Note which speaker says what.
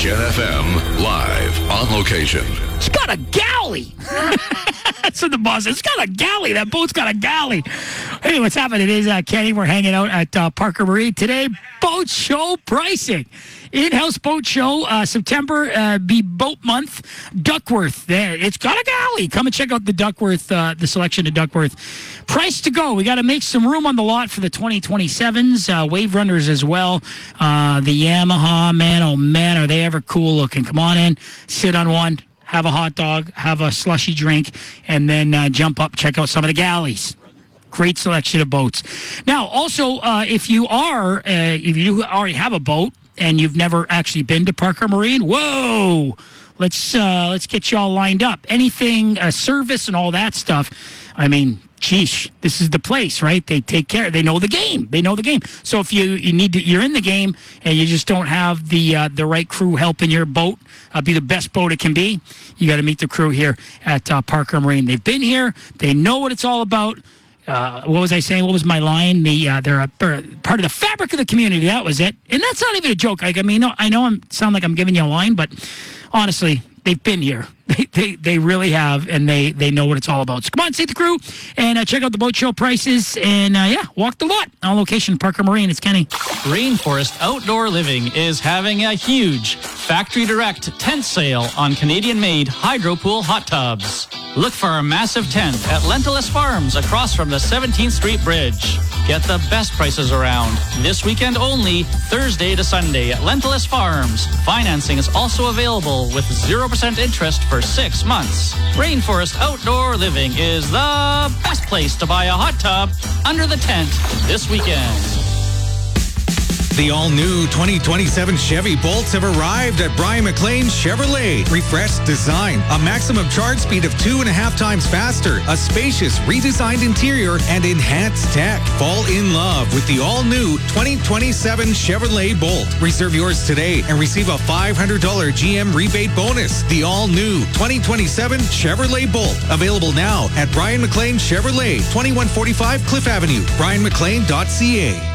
Speaker 1: Gen FM, live, on location.
Speaker 2: It's got a galley. That's what the boss says. It's got a galley. That boat's got a galley. Hey, what's happening? It is Kenny. We're hanging out at Parker Marine today. Boat show pricing. In-house boat show, September, be boat month. Duckworth, there. It's got a galley. Come and check out the Duckworth, the selection of Duckworth. Price to go. We got to make some room on the lot for the 2027s, Wave Runners as well. The Yamaha, man, oh man, are they ever cool looking. Come on in, sit on one, have a hot dog, have a slushy drink, and then jump up, check out some of the galleys. Great selection of boats. Now, also, if you already have a boat and you've never actually been to Parker Marine, whoa, let's get you all lined up. Anything, service and all that stuff. I mean, sheesh, this is the place, right? They take care. They know the game. So if you're in the game and you just don't have the right crew helping your boat be the best boat it can be, you got to meet the crew here at Parker Marine. They've been here. They know what it's all about. What was I saying? What was my line? They're a part of the fabric of the community. That was it. And that's not even a joke. I know I sound like I'm giving you a line, but honestly, they've been here. They really have, and they know what it's all about. So come on, see the crew, and check out the boat show prices, and walk the lot. On location, Parker Marine. It's Kenny.
Speaker 3: Rainforest Outdoor Living is having a huge factory direct tent sale on Canadian-made Hydro Pool hot tubs. Look for a massive tent at Lentilus Farms across from the 17th Street Bridge. Get the best prices around. This weekend only, Thursday to Sunday at Lentilus Farms. Financing is also available with 0% interest for 6 months. Rainforest Outdoor Living is the best place to buy a hot tub under the tent this weekend.
Speaker 4: The all-new 2027 Chevy Bolts have arrived at Brian McLean Chevrolet. Refreshed design, a maximum charge speed of 2.5 times faster, a spacious, redesigned interior, and enhanced tech. Fall in love with the all-new 2027 Chevrolet Bolt. Reserve yours today and receive a $500 GM rebate bonus. The all-new 2027 Chevrolet Bolt. Available now at Brian McLean Chevrolet, 2145 Cliff Avenue, brianmclean.ca.